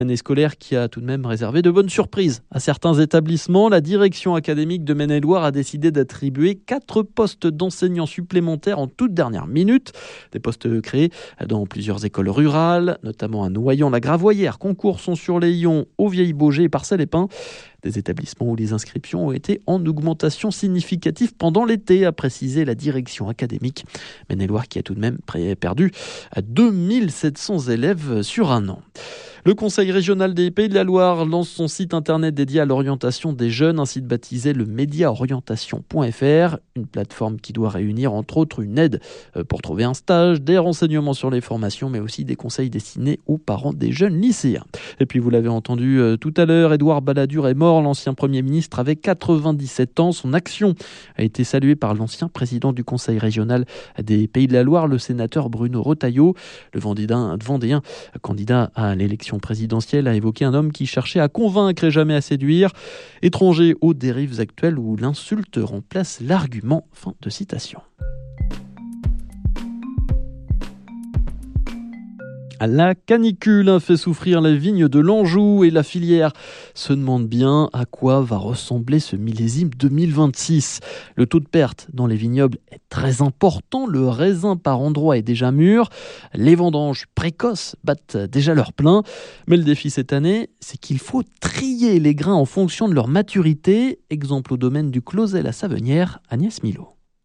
Année scolaire qui a tout de même réservé de bonnes surprises à certains établissements. La direction académique de Maine-et-Loire a décidé d'attribuer 4 postes d'enseignants supplémentaires en toute dernière minute. Des postes créés dans plusieurs écoles rurales, notamment à Noyant-la-Gravoyère, Concourson-sur-Layon, au Vieil-Beaugé et Parcelles-les-Pins. Des établissements où les inscriptions ont été en augmentation significative pendant l'été, a précisé la direction académique. Maine-et-Loire qui a tout de même perdu à 2700 élèves sur un an. Le Conseil régional des Pays de la Loire lance son site internet dédié à l'orientation des jeunes, un site baptisé le mediaorientation.fr, une plateforme qui doit réunir entre autres une aide pour trouver un stage, des renseignements sur les formations, mais aussi des conseils destinés aux parents des jeunes lycéens. Et puis vous l'avez entendu tout à l'heure, Édouard Balladur est mort, l'ancien Premier ministre avait 97 ans. Son action a été saluée par l'ancien président du Conseil régional des Pays de la Loire, le sénateur Bruno Retailleau. Le Vendéen, candidat à l'élection présidentielle, a évoqué un homme qui cherchait à convaincre et jamais à séduire. Étranger aux dérives actuelles où l'insulte remplace l'argument. Fin de citation. La canicule fait souffrir les vignes de l'Anjou et la filière se demande bien à quoi va ressembler ce millésime 2026. Le taux de perte dans les vignobles est très important, le raisin par endroits est déjà mûr, les vendanges précoces battent déjà leur plein, mais le défi cette année, c'est qu'il faut trier les grains en fonction de leur maturité, exemple au domaine du Clausel à Savenière, Agnès Milot.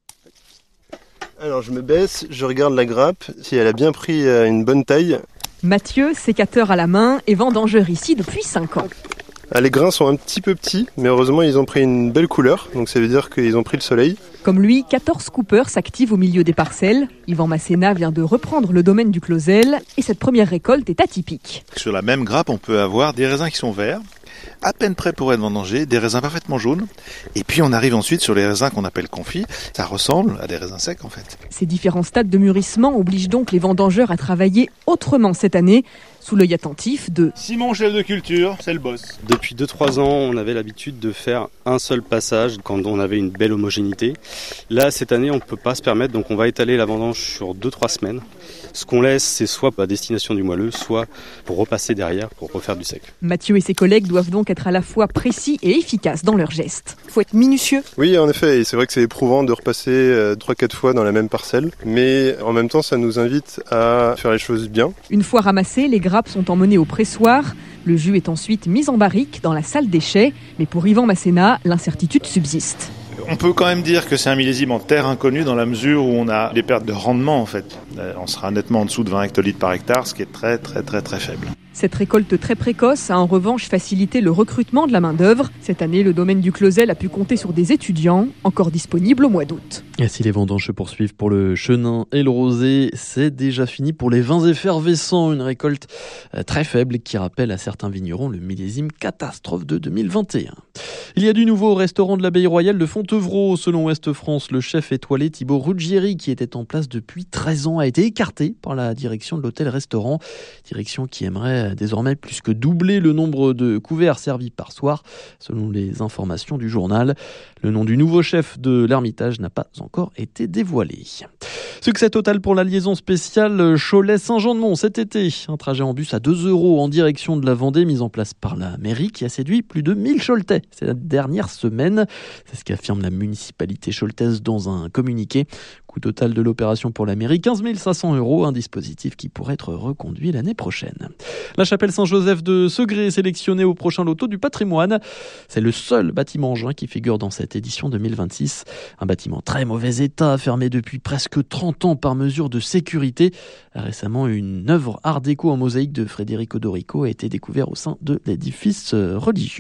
Alors je me baisse, je regarde la grappe, si elle a bien pris une bonne taille. Mathieu, sécateur à la main et vendangeur ici depuis 5 ans. Les grains sont un petit peu petits, mais heureusement ils ont pris une belle couleur, donc ça veut dire qu'ils ont pris le soleil. Comme lui, 14 coupeurs s'activent au milieu des parcelles. Yvan Masséna vient de reprendre le domaine du Clausel et cette première récolte est atypique. Sur la même grappe, on peut avoir des raisins qui sont verts, à peine prêts pour être vendangés, des raisins parfaitement jaunes. Et puis on arrive ensuite sur les raisins qu'on appelle confits. Ça ressemble à des raisins secs en fait. Ces différents stades de mûrissement obligent donc les vendangeurs à travailler autrement cette année, sous l'œil attentif de Simon, chef de culture, c'est le boss. Depuis 2-3 ans, on avait l'habitude de faire un seul passage quand on avait une belle homogénéité. Là, cette année, on ne peut pas se permettre, donc on va étaler la vendange sur 2-3 semaines. Ce qu'on laisse, c'est soit à destination du moelleux, soit pour repasser derrière, pour refaire du sec. Mathieu et ses collègues doivent donc être à la fois précis et efficaces dans leurs gestes. Il faut être minutieux. Oui, en effet, et c'est vrai que c'est éprouvant de repasser 3-4 fois dans la même parcelle, mais en même temps, ça nous invite à faire les choses bien. Une fois ramassées, les grappes sont emmenées au pressoir. Le jus est ensuite mis en barrique dans la salle déchets. Mais pour Yvan Masséna, l'incertitude subsiste. On peut quand même dire que c'est un millésime en terre inconnue dans la mesure où on a des pertes de rendement en fait. On sera nettement en dessous de 20 hectolitres par hectare, ce qui est très faible. Cette récolte très précoce a en revanche facilité le recrutement de la main-d'œuvre. Cette année, le domaine du Clausel a pu compter sur des étudiants encore disponibles au mois d'août. Et si les vendanges se poursuivent pour le chenin et le rosé, c'est déjà fini pour les vins effervescents. Une récolte très faible qui rappelle à certains vignerons le millésime catastrophe de 2021. Il y a du nouveau au restaurant de l'Abbaye Royale de Fontevraud. Selon Ouest France, le chef étoilé Thibaut Ruggieri, qui était en place depuis 13 ans, a été écarté par la direction de l'hôtel-restaurant. Direction qui aimerait désormais plus que doubler le nombre de couverts servis par soir, selon les informations du journal. Le nom du nouveau chef de l'Ermitage n'a pas encore été dévoilé. Succès total pour la liaison spéciale Cholet-Saint-Jean-de-Mont cet été. Un trajet en bus à 2 € en direction de la Vendée, mis en place par la mairie, qui a séduit plus de 1000 Choletais cette dernière semaine. C'est ce qu'affirme la municipalité choletaise dans un communiqué. Coût total de l'opération pour la mairie, 15 500 €, un dispositif qui pourrait être reconduit l'année prochaine. La chapelle Saint-Joseph de Segré est sélectionnée au prochain loto du patrimoine. C'est le seul bâtiment angevin qui figure dans cette édition 2026. Un bâtiment très mauvais état, fermé depuis presque 30 ans par mesure de sécurité. Récemment, une œuvre art déco en mosaïque de Federico Dorico a été découverte au sein de l'édifice religieux.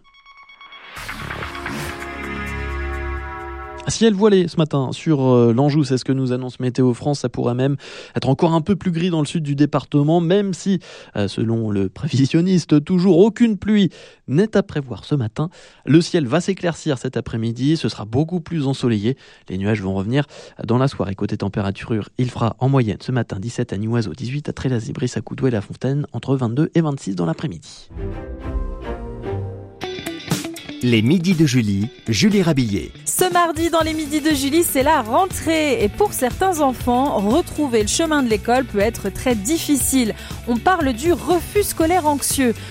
Ciel voilé ce matin sur l'Anjou, c'est ce que nous annonce Météo France. Ça pourrait même être encore un peu plus gris dans le sud du département, même si, selon le prévisionniste, toujours aucune pluie n'est à prévoir ce matin. Le ciel va s'éclaircir cet après-midi, ce sera beaucoup plus ensoleillé. Les nuages vont revenir dans la soirée. Côté température, il fera en moyenne ce matin 17 à Niouazeau, 18 à Trélazé-Brice, à Coudoué, La Fontaine, entre 22 et 26 dans l'après-midi. Les midis de Julie Rabillet. Ce mardi, dans les midis de Julie, c'est la rentrée. Et pour certains enfants, retrouver le chemin de l'école peut être très difficile. On parle du refus scolaire anxieux.